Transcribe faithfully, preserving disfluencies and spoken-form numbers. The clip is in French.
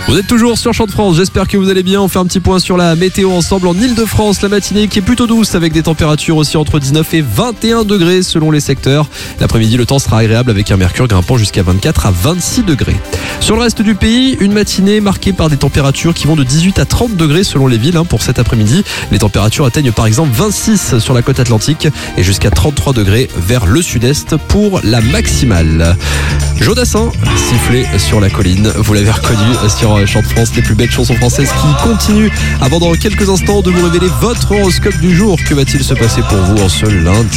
Vous êtes toujours sur Chant de France, j'espère que vous allez bien. On fait un petit point sur la météo ensemble en Ile-de-France. La matinée qui est plutôt douce avec des températures aussi entre dix-neuf et vingt et un degrés selon les secteurs. L'après-midi, le temps sera agréable avec un mercure grimpant jusqu'à vingt-quatre à vingt-six degrés. Sur le reste du pays, une matinée marquée par des températures qui vont de dix-huit à trente degrés selon les villes hein, pour cet après-midi. Les températures atteignent par exemple vingt-six sur la côte atlantique et jusqu'à trente-trois degrés vers le sud-est pour la maximale. Jodassin, sifflé sur la colline. Vous l'avez reconnu sur Chant de France, les plus belles chansons françaises qui continuent. Avant dans quelques instants de vous révéler votre horoscope du jour. Que va-t-il se passer pour vous en ce lundi matin ?